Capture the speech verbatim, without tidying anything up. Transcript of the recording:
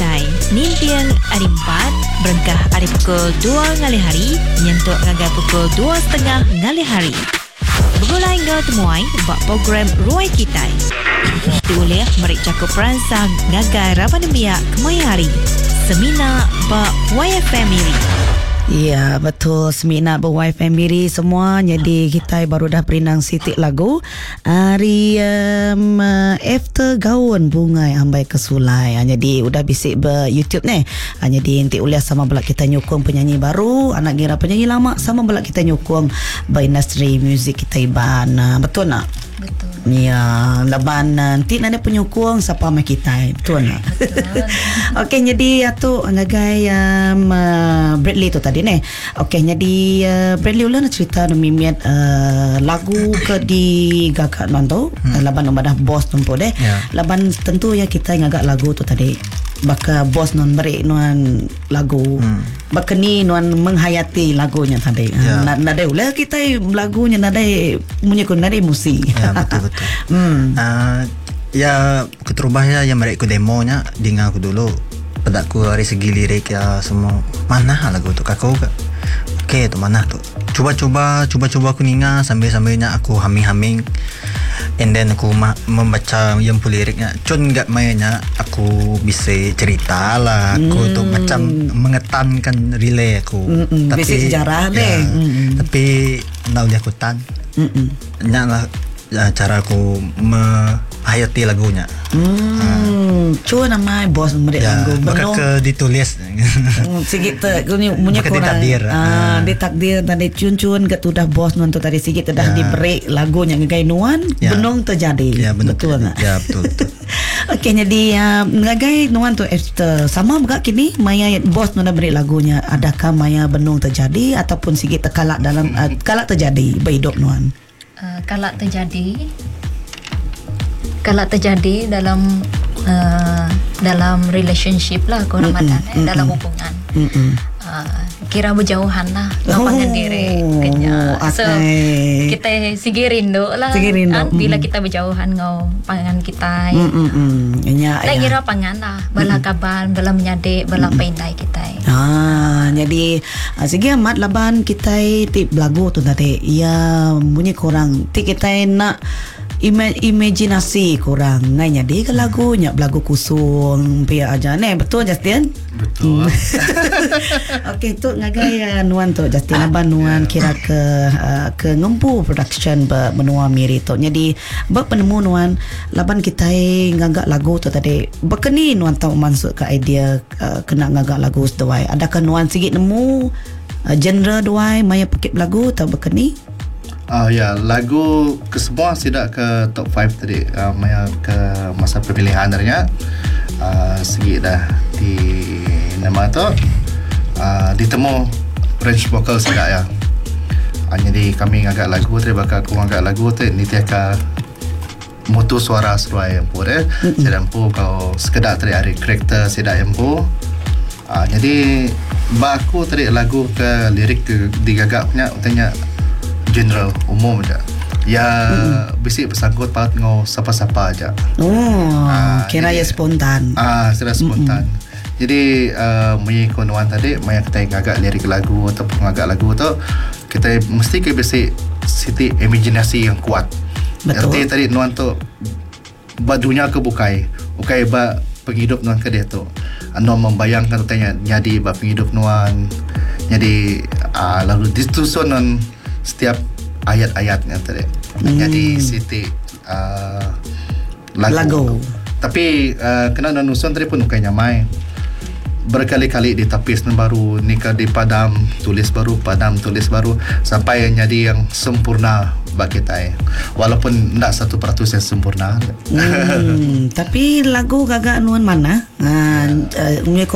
Kitai. Nimpiang hari empat, berengkah hari pukul dua ngali hari, nyentuk ngagai pukul dua setengah ngali hari. Bergulai hingga temuai bak program Ruai Kitai. Diulih merik cakup peransang ngagai rapan biak kemayari. Semina bak Y F M Miri. Ya, betul. Semina berwife family semua. Jadi kita baru dah perinang sitik lagu hari um, uh, after gaun bungai ambai ke sulai. Ha, jadi udah bisik ber YouTube ni. Ha, jadi nanti uliah sama belak kita nyokong penyanyi baru, anak gira penyanyi lama, sama belak kita nyokong ber industri muzik kita iban. Ha, betul nak? Betul. Ya, laban nanti ada penyokong siapa mai kita. Betul nak? Betul. Okey, jadi atu ngagai um, uh, Bradley tu tadi ni. Okey, jadi uh, Bradley ulah nak cerita nak mimiat uh, lagu ke di gagak nanto. Hmm. Laban dah bos tempo deh. Yeah. Laban tentu ya kita ngagak lagu tu tadi. Baka bos non beri nuan lagu. Hmm. Baka ni nuan menghayati lagunya tadi. Yeah. Nak nak ulah kita lagunya nak munyekun nade musi. Ya, betul betul. Hmm. Uh, ya keterubah ya yang mereka demonya dengar aku dulu. Pedakku dari segi lirik ya semua mana lagu tu kakau ke? Okey tu mana tu? Cuba-cuba cuba-cuba aku ninga sambil-sambilnya aku humming-humming. And then aku ma- membaca yang liriknya. Cun enggak mainnya aku bisa cerita lah. Aku hmm. tu macam mengetankan relay aku. Mm-mm. Tapi basic sejarah deh. Ya, Mm-mm. tapi nak dia aku tan. Mm-mm. Nyaklah ya, cara aku menghayati lagunya. Hmm, uh, cuba nama bos memberi ya, lagu maka ke ditulis sikit tu ni punya maka korang ditakdir ah uh, ditakdir tadi cun-cun ke tu dah bos nuan tu tadi sikit dah ya. diberi lagunya ngagai nuan ya. benung terjadi ya, betul tak? Ya betul betul. Okey, jadi uh, ngagai nuan tu after sama juga kini maya bos nuan dah beri lagunya, adakah maya benung terjadi ataupun sikit terkalak dalam uh, kalak terjadi berhidup nuan? Uh, kalak terjadi kalak terjadi dalam uh, dalam relationship lah korang matan eh, dalam hubungan. Uh, kira berjauhan lah lapangan oh, diri kenya. So okay. kita sigi rindu lah Sigi rindu. Kan? Bila kita berjauhan ngau pangan kita. Nya Tak kira pangan lah bala kaban, bala menyadik, bala paindai kita. Ah, jadi uh, segi amat laban kita tip lagu tu tadi. Ya, bunyi korang ti kita nak Ima- imajinasi korang ngainya dia ke lagunya lagu kusung pia aja ne betul Justin betul. Okey tu ngagai uh, nuan tu Justin aban nuan kira ke uh, ke ngempu production ber menua miri tu jadi ber penemu nuan laban kita ngagak lagu tu tadi bekeni nuan tahu masuk ke idea uh, kena ngagak lagu sedawai adakah nuan sikit nemu uh, genre dawai maya pakai lagu atau bekeni. Ah uh, ya, lagu kesemua tidak ke top lima tadi. Uh, maya ke masa pemilihan darinya. Uh, segi dah di nama tu uh, ditemu range vokal tidak ya. Uh, jadi kami ngagak lagu tadi bakal aku ngagak lagu tu ni tiaka mutu suara seruai yang pun eh. Saya dampu kau sekedar tadi ada karakter saya yang pun. Uh, jadi baku tadi lagu ke lirik ke digagak punya utanya general umum aja. Ya hmm. basic bersangkut paut ngau siapa-siapa aja. Oh, uh, kira ya spontan. Ah, uh, secara spontan. Mm-hmm. Jadi uh, mengikut nuan tadi, maya kita ngagak lirik lagu atau ngagak lagu tu kita mesti ke basic siti imajinasi yang kuat. Betul. Arti tadi nuan tu ba dunia ke bukai. Bukai ba penghidup nuan ke dia tu. Nuan membayangkan tanya jadi ba penghidup nuan. Jadi uh, lalu disusun nuan setiap ayat-ayatnya tadi hmm. jadi siti uh, lagu. lagu tapi uh, kena nusun tadi pun bukan nyamai berkali-kali ditapis baru nikah di padam tulis baru padam tulis baru sampai jadi yang sempurna bagi kita walaupun tidak satu peratus yang sempurna. hmm, tapi lagu gagak nuan mana? Nah, uh,